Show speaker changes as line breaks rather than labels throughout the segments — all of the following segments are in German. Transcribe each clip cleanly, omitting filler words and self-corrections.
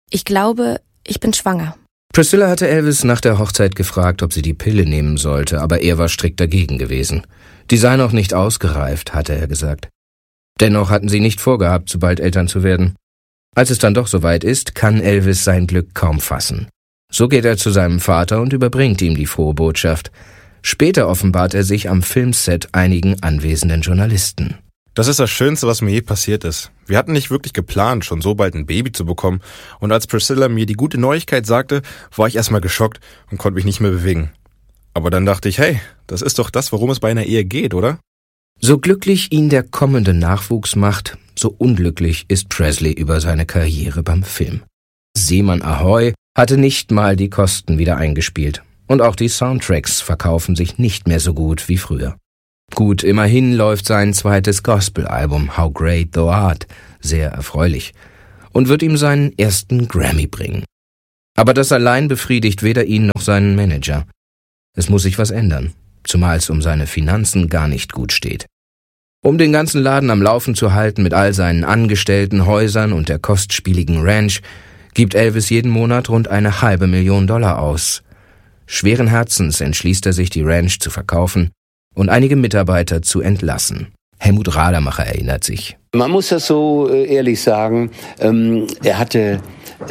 Ich glaube, ich bin schwanger.
Priscilla hatte Elvis nach der Hochzeit gefragt, ob sie die Pille nehmen sollte, aber er war strikt dagegen gewesen. Die sei noch nicht ausgereift, hatte er gesagt. Dennoch hatten sie nicht vorgehabt, so bald Eltern zu werden. Als es dann doch soweit ist, kann Elvis sein Glück kaum fassen. So geht er zu seinem Vater und überbringt ihm die frohe Botschaft. Später offenbart er sich am Filmset einigen anwesenden Journalisten.
Das ist das Schönste, was mir je passiert ist. Wir hatten nicht wirklich geplant, schon so bald ein Baby zu bekommen. Und als Priscilla mir die gute Neuigkeit sagte, war ich erstmal geschockt und konnte mich nicht mehr bewegen. Aber dann dachte ich, hey, das ist doch das, worum es bei einer Ehe geht, oder?
So glücklich ihn der kommende Nachwuchs macht, so unglücklich ist Presley über seine Karriere beim Film. Seemann Ahoi hatte nicht mal die Kosten wieder eingespielt. Und auch die Soundtracks verkaufen sich nicht mehr so gut wie früher. Gut, immerhin läuft sein zweites Gospel-Album How Great Thou Art sehr erfreulich und wird ihm seinen ersten Grammy bringen. Aber das allein befriedigt weder ihn noch seinen Manager. Es muss sich was ändern, zumal es um seine Finanzen gar nicht gut steht. Um den ganzen Laden am Laufen zu halten mit all seinen Angestellten, Häusern und der kostspieligen Ranch, gibt Elvis jeden Monat rund $500.000 aus. Schweren Herzens entschließt er sich, die Ranch zu verkaufen und einige Mitarbeiter zu entlassen. Helmut Radermacher erinnert sich.
Man muss das so ehrlich sagen, er hatte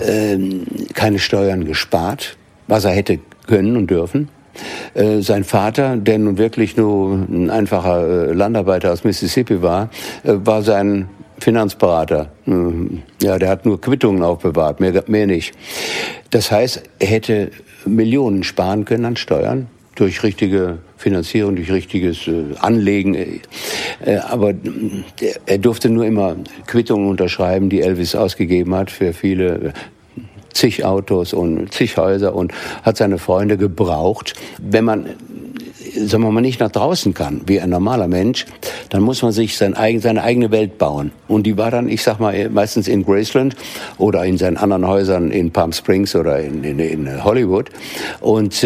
keine Steuern gespart, was er hätte können und dürfen. Sein Vater, der nun wirklich nur ein einfacher Landarbeiter aus Mississippi war, war sein Finanzberater. Ja, der hat nur Quittungen aufbewahrt, mehr nicht. Das heißt, er hätte Millionen sparen können an Steuern durch richtige Finanzierung, durch richtiges Anlegen. Aber er durfte nur immer Quittungen unterschreiben, die Elvis ausgegeben hat für viele zig Autos und zig Häuser und hat seine Freunde gebraucht. Wenn man, sagen wir mal, nicht nach draußen kann, wie ein normaler Mensch, dann muss man sich seine eigene Welt bauen. Und die war dann, ich sag mal, meistens in Graceland oder in seinen anderen Häusern in Palm Springs oder in Hollywood. Und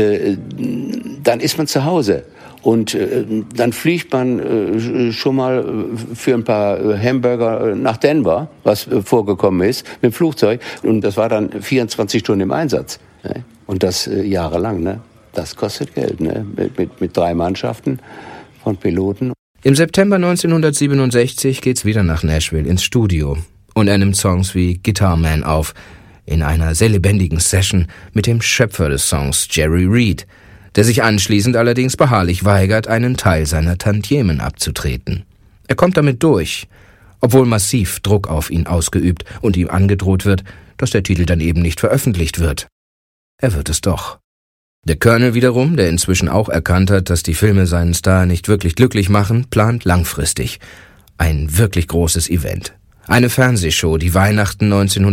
dann ist man zu Hause. Und dann fliegt man schon mal für ein paar Hamburger nach Denver, was vorgekommen ist, mit dem Flugzeug. Und das war dann 24 Stunden im Einsatz. Ne? Und das jahrelang. Ne? Das kostet Geld, ne? Mit 3 Mannschaften von Piloten.
Im September 1967 geht's wieder nach Nashville ins Studio. Und er nimmt Songs wie Guitar Man auf, in einer sehr lebendigen Session mit dem Schöpfer des Songs, Jerry Reed, der sich anschließend allerdings beharrlich weigert, einen Teil seiner Tantiemen abzutreten. Er kommt damit durch, obwohl massiv Druck auf ihn ausgeübt und ihm angedroht wird, dass der Titel dann eben nicht veröffentlicht wird. Er wird es doch. Der Colonel wiederum, der inzwischen auch erkannt hat, dass die Filme seinen Star nicht wirklich glücklich machen, plant langfristig ein wirklich großes Event. Eine Fernsehshow, die Weihnachten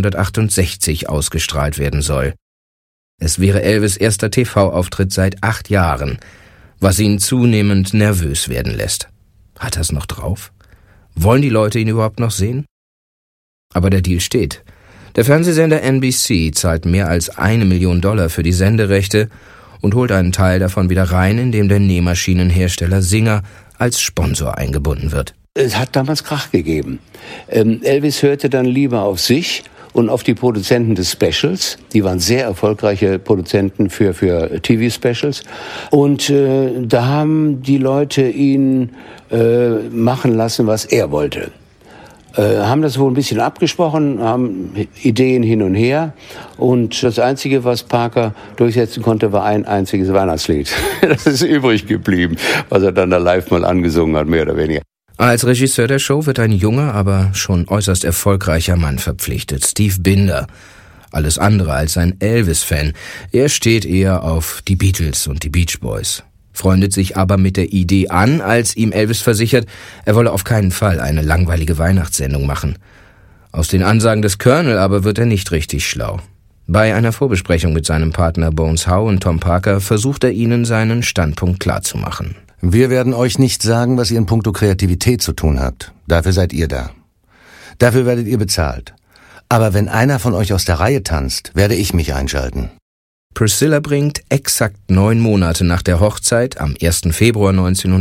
1968 ausgestrahlt werden soll. Es wäre Elvis' erster TV-Auftritt seit 8 Jahren, was ihn zunehmend nervös werden lässt. Hat er's noch drauf? Wollen die Leute ihn überhaupt noch sehen? Aber der Deal steht. Der Fernsehsender NBC zahlt mehr als $1 Million für die Senderechte und holt einen Teil davon wieder rein, indem der Nähmaschinenhersteller Singer als Sponsor eingebunden wird.
Es hat damals Krach gegeben. Elvis hörte dann lieber auf sich und auf die Produzenten des Specials. Die waren sehr erfolgreiche Produzenten für TV-Specials. Und da haben die Leute ihn machen lassen, was er wollte. Haben das wohl ein bisschen abgesprochen, haben Ideen hin und her. Und das Einzige, was Parker durchsetzen konnte, war ein einziges Weihnachtslied. Das ist übrig geblieben, was er dann da live mal angesungen hat, mehr oder weniger.
Als Regisseur der Show wird ein junger, aber schon äußerst erfolgreicher Mann verpflichtet, Steve Binder. Alles andere als ein Elvis-Fan. Er steht eher auf die Beatles und die Beach Boys. Freundet sich aber mit der Idee an, als ihm Elvis versichert, er wolle auf keinen Fall eine langweilige Weihnachtssendung machen. Aus den Ansagen des Colonel aber wird er nicht richtig schlau. Bei einer Vorbesprechung mit seinem Partner Bones Howe und Tom Parker versucht er ihnen seinen Standpunkt klarzumachen.
Wir werden euch nicht sagen, was ihr in puncto Kreativität zu tun habt. Dafür seid ihr da. Dafür werdet ihr bezahlt. Aber wenn einer von euch aus der Reihe tanzt, werde ich mich einschalten.
Priscilla bringt exakt 9 Monate nach der Hochzeit, am 1. Februar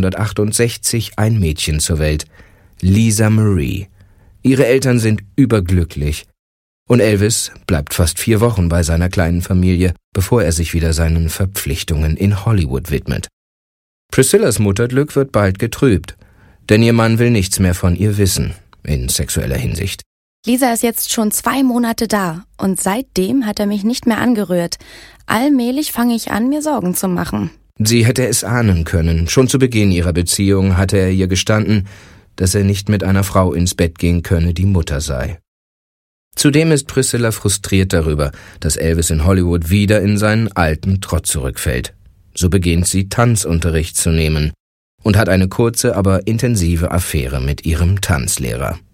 1968, ein Mädchen zur Welt, Lisa Marie. Ihre Eltern sind überglücklich. Und Elvis bleibt fast 4 Wochen bei seiner kleinen Familie, bevor er sich wieder seinen Verpflichtungen in Hollywood widmet. Priscillas Mutterglück wird bald getrübt, denn ihr Mann will nichts mehr von ihr wissen, in sexueller Hinsicht.
Lisa ist jetzt schon 2 Monate da und seitdem hat er mich nicht mehr angerührt. Allmählich fange ich an, mir Sorgen zu machen.
Sie hätte es ahnen können. Schon zu Beginn ihrer Beziehung hatte er ihr gestanden, dass er nicht mit einer Frau ins Bett gehen könne, die Mutter sei. Zudem ist Priscilla frustriert darüber, dass Elvis in Hollywood wieder in seinen alten Trott zurückfällt. So beginnt sie, Tanzunterricht zu nehmen und hat eine kurze, aber intensive Affäre mit ihrem Tanzlehrer.